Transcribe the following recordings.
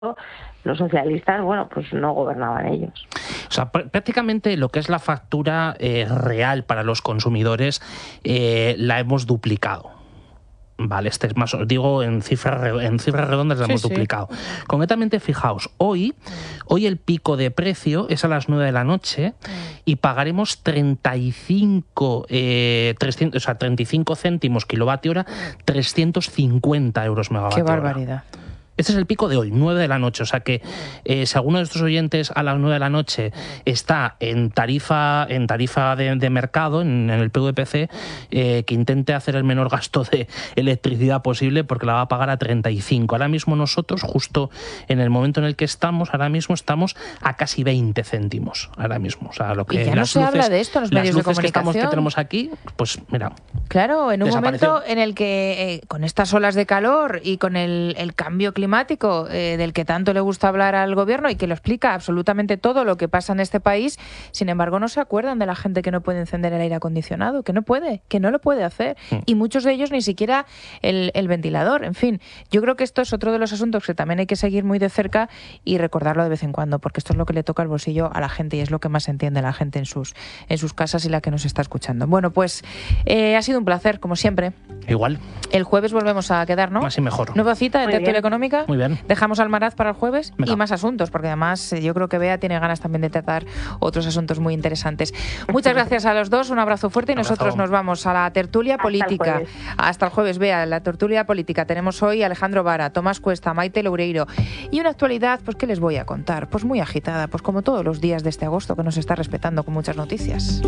los socialistas, bueno, pues no gobernaban ellos. O sea, prácticamente lo que es la factura real para los consumidores la hemos duplicado. Vale, este es más, os digo, en cifras redondas la hemos duplicado. Concretamente, fijaos, hoy el pico de precio es a las 9 de la noche y pagaremos 35 céntimos kilovatio hora, 350 euros megavatio hora. ¡Qué barbaridad! Este es el pico de hoy, 9 de la noche. O sea que si alguno de estos oyentes a las 9 de la noche está en tarifa de mercado, en el PVPC, que intente hacer el menor gasto de electricidad posible porque la va a pagar a 35. Ahora mismo nosotros, justo en el momento en el que estamos, ahora mismo estamos a casi 20 céntimos. Ahora mismo. O sea, lo que y ya no se habla de esto en los medios de comunicación. Que tenemos aquí, pues mira. Claro, en un momento en el que con estas olas de calor y con el cambio climático del que tanto le gusta hablar al gobierno y que lo explica absolutamente todo lo que pasa en este país, sin embargo no se acuerdan de la gente que no puede encender el aire acondicionado, que no lo puede hacer, y muchos de ellos ni siquiera el ventilador. En fin, yo creo que esto es otro de los asuntos que también hay que seguir muy de cerca y recordarlo de vez en cuando, porque esto es lo que le toca al bolsillo a la gente y es lo que más entiende la gente en sus casas y la que nos está escuchando. Bueno, pues ha sido un placer, como siempre. Igual. El jueves volvemos a quedar, ¿no? Más y mejor. Nueva cita de Tertulia Económica. Muy bien. Dejamos Almaraz para el jueves. Venga. Y más asuntos, porque además yo creo que Bea tiene ganas también de tratar otros asuntos muy interesantes. Muchas gracias a los dos, un abrazo fuerte y nosotros nos vamos a la tertulia política. Hasta el jueves, Bea, la tertulia política. Tenemos hoy a Alejandro Vara, Tomás Cuesta, Maite Loureiro y una actualidad, pues ¿qué les voy a contar? Pues muy agitada, pues como todos los días de este agosto que nos está respetando con muchas noticias.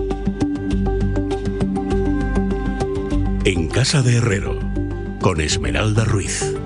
En Casa de Herrero, con Esmeralda Ruiz.